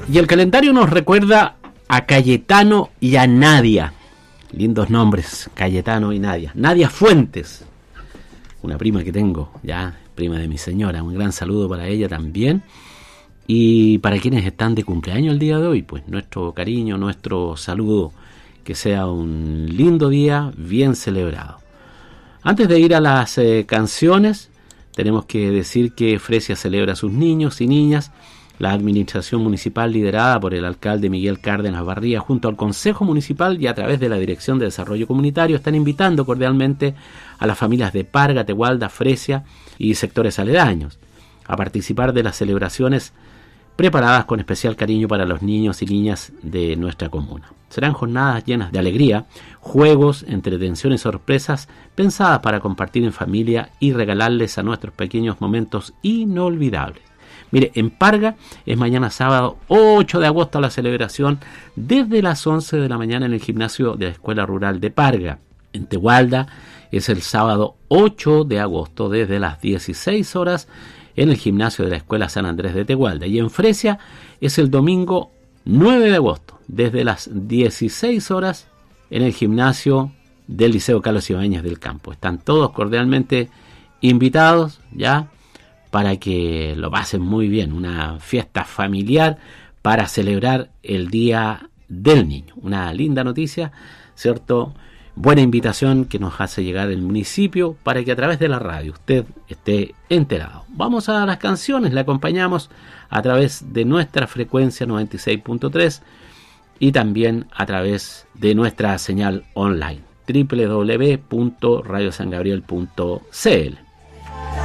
Y el calendario nos recuerda a Cayetano y a Nadia. Lindos nombres, Cayetano y Nadia. Nadia Fuentes, una prima que tengo, ya, prima de mi señora. Un gran saludo para ella también. Y para quienes están de cumpleaños el día de hoy, pues nuestro cariño, nuestro saludo. Que sea un lindo día, bien celebrado. Antes de ir a las canciones, tenemos que decir que Fresia celebra a sus niños y niñas. La administración municipal, liderada por el alcalde Miguel Cárdenas Barría, junto al Consejo Municipal y a través de la Dirección de Desarrollo Comunitario, están invitando cordialmente a las familias de Parga, Tegualda, Fresia y sectores aledaños a participar de las celebraciones preparadas con especial cariño para los niños y niñas de nuestra comuna. Serán jornadas llenas de alegría, juegos, entretención y sorpresas pensadas para compartir en familia y regalarles a nuestros pequeños momentos inolvidables. Mire, en Parga es mañana sábado 8 de agosto la celebración desde las 11 de la mañana en el gimnasio de la Escuela Rural de Parga. En Tegualda es el sábado 8 de agosto desde las 16 horas en el gimnasio de la Escuela San Andrés de Tegualda. Y en Fresia es el domingo 9 de agosto, desde las 16 horas en el gimnasio del Liceo Carlos Ibáñez del Campo. Están todos cordialmente invitados ya para que lo pasen muy bien. Una fiesta familiar para celebrar el Día del Niño. Una linda noticia, ¿cierto? Buena invitación que nos hace llegar el municipio para que a través de la radio usted esté enterado. Vamos a las canciones, le acompañamos a través de nuestra frecuencia 96.3 y también a través de nuestra señal online www.radiosangabriel.cl.